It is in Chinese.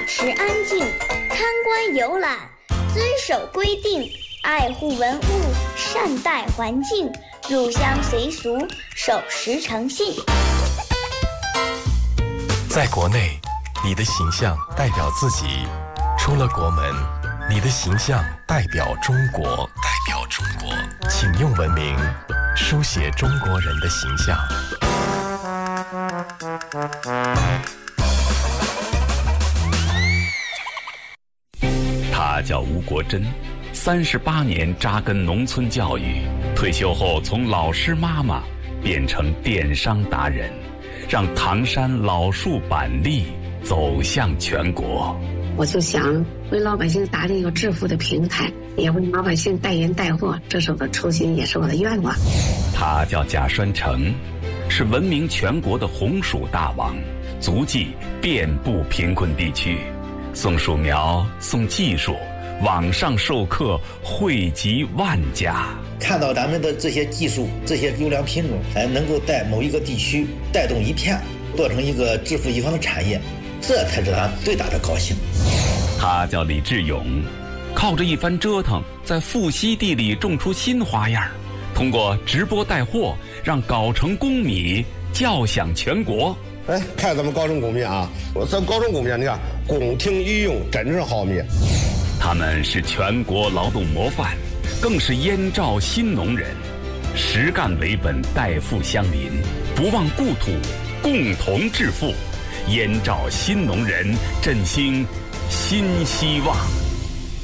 持安静，参观游览，遵守规定，爱护文物，善待环境，入乡随俗，守时诚信。 在国内，你的形象代表自己；出了国门，你的形象代表中国。请用文明书写中国人的形象。 他叫吴国珍，38年扎根农村教育，退休后从老师妈妈变成电商达人，让唐山老树板栗走向全国。 我就想为老百姓打理一个致富的平台，也为老百姓带人带货，这是我的初心，也是我的愿望。 他叫贾栓成，是闻名全国的红薯大王，足迹遍布贫困地区，送薯苗，送技术，网上授课惠及万家。 看到咱们的这些技术，这些优良品种，能够在某一个地区带动一片，做成一个致富一方的产业，这才是他最大的高兴。 他叫李志勇，靠着一番折腾，在富硒地里种出新花样，通过直播带货，让藁城公米叫响全国。 看咱们藁城公米啊，咱藁城公米，你看宫廷御用，真是好米。 他们是全国劳动模范，更是燕赵新农人，实干为本，代富乡邻，不忘故土，共同致富。燕赵新农人振兴新希望。